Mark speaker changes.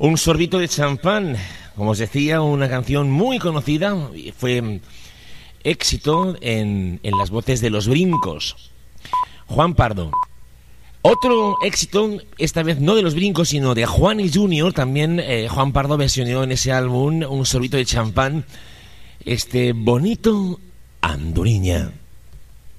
Speaker 1: Un sorbito de champán, como os decía, una canción muy conocida, fue éxito en las voces de Los Brincos. Juan Pardo. Otro éxito, esta vez no de Los Brincos, sino de Juanes Jr., también Juan Pardo versionó en ese álbum Un sorbito de champán, este bonito Anduriña.